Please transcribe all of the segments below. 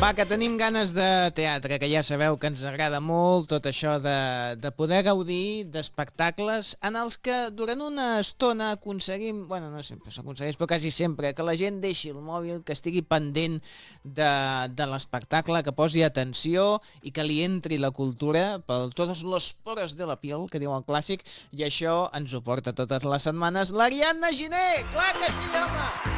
Va, que tenim ganes de teatre, que ja sabeu que ens agrada molt tot això de poder gaudir d'espectacles en els que durant una estona aconseguim, bueno, no sempre s'aconsegueix, però quasi sempre, que la gent deixi el mòbil, que estigui pendent de l'espectacle, que posi atenció i que li entri la cultura per todos los poros de la piel, que diu el clàssic, i això ens ho porta totes les setmanes l'Ariadna Giner! Clar que sí, home!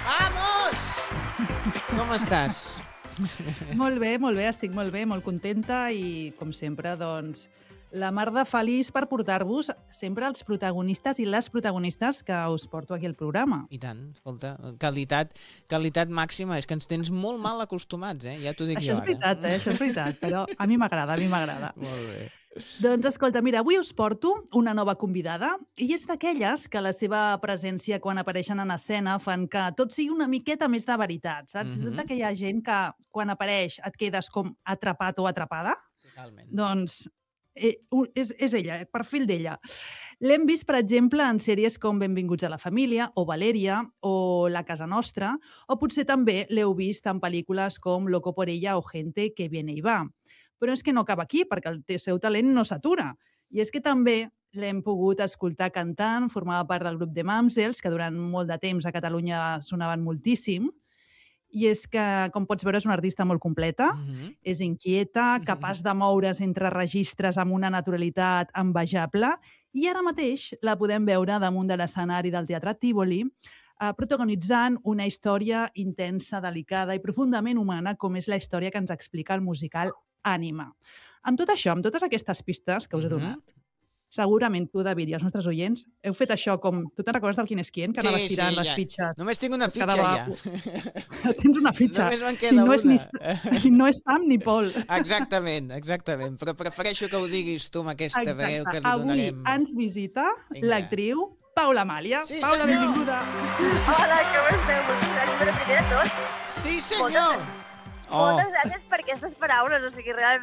Vamos! Com estàs? Molt bé, estic molt bé, molt contenta i, com sempre, doncs, la mar de feliç per portar-vos sempre els protagonistes i les protagonistes que us porto aquí al programa. I tant, escolta, qualitat màxima, és que ens tens molt mal acostumats, ja t'ho dic jo ara. Això és veritat, però a mi m'agrada, Molt bé. Doncs escolta, mira, avui us porto una nova convidada i és d'aquelles que la seva presència quan apareixen en escena fan que tot sigui una miqueta més de veritat, saps? Tota aquella gent que quan apareix et quedes com atrapat o atrapada. Totalment. Doncs és ella, perfil d'ella. L'hem vist, per exemple, en sèries com Benvinguts a la família, o Valèria, o La casa nostra, o potser també l'heu vist en pel·lícules com Loco por ella o Gente que viene y va. Però és que no acaba aquí, perquè el seu talent no s'atura. I és que també l'hem pogut escoltar cantant, formava part del grup de Mamsels, que durant molt de temps a Catalunya sonaven moltíssim. I és que, com pots veure, és una artista molt completa, és inquieta, capaç de moure's entre registres amb una naturalitat envejable, i ara mateix la podem veure damunt de l'escenari del Teatre Tívoli, protagonitzant una història intensa, delicada i profundament humana, com és la història que ens explica el musical Ànima. Amb tot això, amb totes aquestes pistes que us he donat, segurament tu, David, i els nostres oients, heu fet això com... Tu te'n recordes del Quin és Quién? Que anaves tirant les fitxes. Només tinc una fitxa, ja. Tens una fitxa. Només me'n queda una. I no és Sam ni Paul. Exactament. Però prefereixo que ho diguis tu amb aquesta veu que li donarem. Avui ens visita l'actriu Paula Amàlia. Sí, Paula, benvinguda. Hola, com esteu? Moltes gràcies per primer de tot. Sí, senyor! Moltes gràcies per aquestes paraules, o sigui, realment